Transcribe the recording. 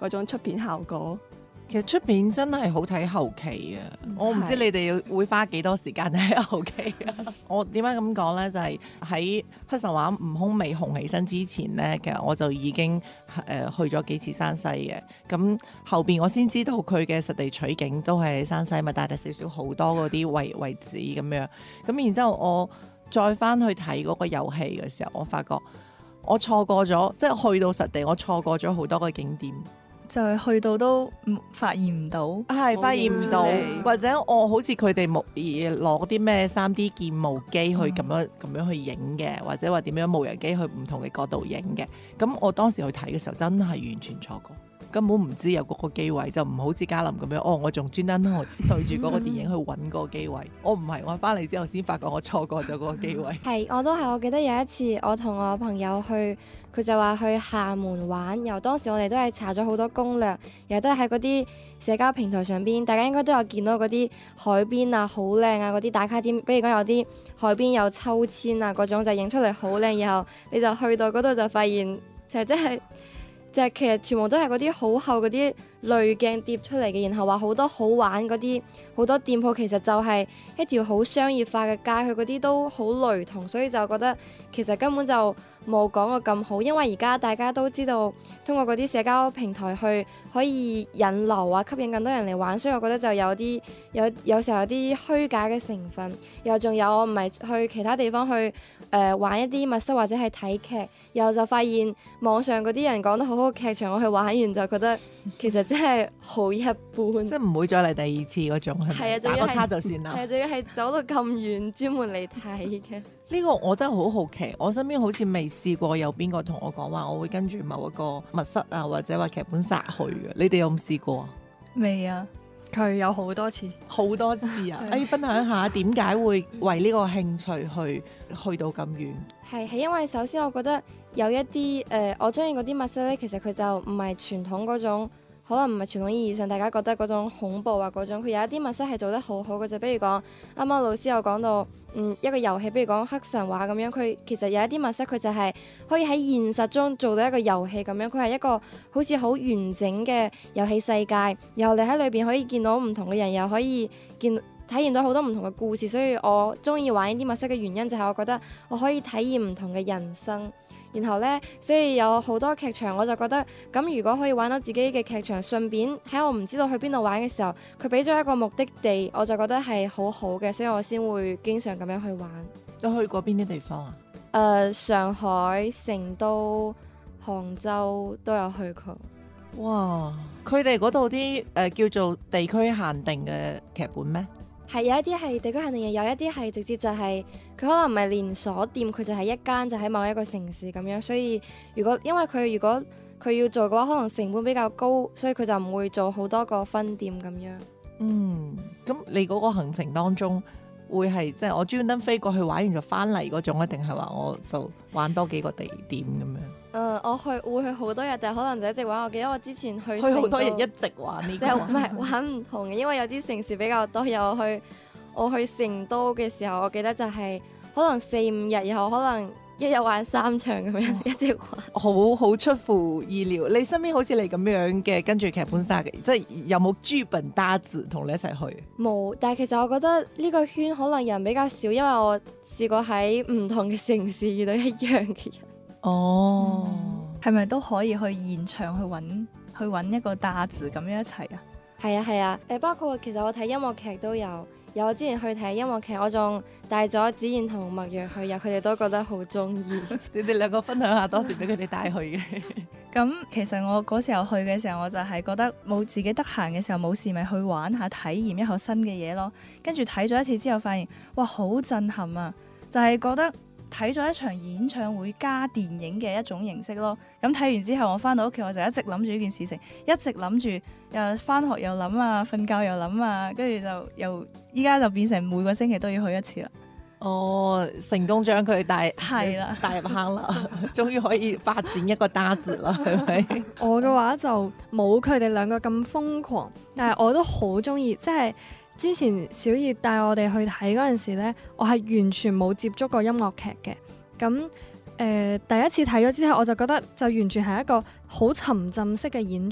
嗰種出片效果。 其實出片真係好睇後期啊！我唔知你哋會花幾多時間喺後期啊！我點解咁講呢？就係喺黑神話悟空未紅起身之前呢，其實我就已經去咗幾次山西嘅。咁後邊我先知道佢嘅實地取景都係喺山西，咪大大小小好多嗰啲位置咁樣。咁然之後我再翻去睇嗰個遊戲嘅時候，我發覺我錯過咗，即係去到實地，我錯過咗好多個景點。 就係去到都發現唔到， 係發現唔到，或者我好似佢哋冇攞啲咩 3D 建模機去咁樣去影嘅，或者話點樣無人機去唔同嘅角度影嘅。咁我當時去睇嘅時候，真係完全錯過，根本唔知有嗰個機位，就唔好似嘉林咁樣。我仲專登對住嗰個電影去揾個機位。我唔係，我翻嚟之後先發覺我錯過咗嗰個機位。 係，我都係。我記得有一次我同我朋友去。佢就話去廈門玩，由當時我哋都係查咗好多攻略，又都係喺嗰啲社交平台上邊，大家應該都有見到嗰啲海邊啊好靚啊嗰啲打卡點，比如講有啲海邊有秋千啊嗰種，就影出嚟好靚，然後你就去到嗰度就發現就其實全部都係嗰啲好厚嗰啲濾鏡疊出嚟嘅，然後話好多好玩嗰啲好多店鋪其實就係一條好商業化嘅街，佢嗰啲都好雷同，所以就覺得其實根本就冇講過咁好，因為而家大家都知道通過嗰啲社交平台去可以引流啊，吸引更多人嚟玩，所以我覺得就有時候有啲虛假嘅成分，又仲有我唔係去其他地方去玩一啲密室或者係睇劇，然後就發現網上嗰啲人講得好好嘅劇場，我去玩完就覺得其實真係好一般， 即係唔會再嚟第二次嗰種係咪？ 係啊， 打個卡就算啦。 係啊，仲要係走到咁遠專門嚟睇嘅。 呢個我真係好好奇，我身邊好似未試過有邊個同我講話，我會跟住某一個密室啊，或者話劇本殺去嘅。你哋有冇試過啊？ 未啊， 佢有好多次， 好多次啊！可以分享一下點解會為呢個興趣去到咁遠？ 係因為首先我覺得有一啲我中意嗰啲密室咧，其實佢就唔係傳統嗰種。可能唔係傳統意義上大家覺得嗰種恐怖啊嗰種，佢有一啲密室係做得好好嘅啫。比如講啱啱老師有講到，一個遊戲，比如講黑神話咁樣，佢其實有一啲密室佢就係可以喺現實中做到一個遊戲咁樣，佢係一個好似好完整嘅遊戲世界，然後你喺裏邊可以見到唔同嘅人，又可以體驗到好多唔同嘅故事。所以我中意玩呢啲密室嘅原因就係我覺得我可以體驗唔同嘅人生。然後呢，所以有好多劇場，我就覺得咁如果可以玩到自己嘅劇場，順便喺我唔知道去邊度玩嘅時候，佢俾咗一個目的地，我就覺得係好好嘅，所以我先會經常咁樣去玩。 都去過邊啲地方啊？ 上海、成都、杭州都有去過。 哇！佢哋嗰度啲叫做地區限定嘅劇本咩？ 係有一啲係地區限定嘅，有一啲係直接就係佢可能唔係連鎖店，佢就係一間就喺某一個城市咁樣。所以因為佢如果佢要做嘅話，可能成本比較高，所以佢就唔會做好多個分店咁樣。 咁你嗰個行程當中會係即係我專登飛過去玩完就翻嚟嗰種，定係話我就玩多幾個地點咁樣？ 我會去好多日，但係可能就一直玩。我記得我之前去好多日一直玩呢個， 唔係玩唔同嘅，因為有啲城市比較多。我去成都嘅時候，我記得就係可能4-5日，然後可能一日玩3場咁樣，一直玩。 好出乎意料。你身邊好似你咁樣嘅跟住劇本殺嘅，即係有冇劇本搭子同你一齊去？ 冇，但係其實我覺得呢個圈可能人比較少，因為我試過喺唔同嘅城市遇到一樣嘅人。 哦， 係咪都可以去現場去揾一個搭子咁樣一齊啊？ 係啊，包括其實我睇音樂劇都有我之前去睇音樂劇，我仲帶咗子燕同麥若去，佢哋都覺得好中意。 你哋兩個分享下當時俾佢哋帶去嘅。 咁其實我嗰時候去嘅時候，我就係覺得冇自己得閒嘅時候冇事，咪去玩下體驗一下新嘅嘢咯。跟住睇咗一次之後，發現哇好震撼啊！就係覺得睇咗一場演唱會加電影嘅一種形式咯。咁睇完之後，我翻到屋企我就一直諗住呢件事情，一直諗住又翻學又諗啊，瞓覺又諗啊，跟住就又依家就變成每個星期都要去一次啦。 哦，成功將佢帶入坑啦，終於可以發展一個搭子啦，係咪？ 我嘅話就冇佢哋兩個咁瘋狂，但係我都好中意，即係之前小葉帶我哋去睇嗰陣時呢，我係完全冇接觸過音樂劇嘅。咁第一次睇咗之後，我就覺得就完全係一個好沉浸式嘅演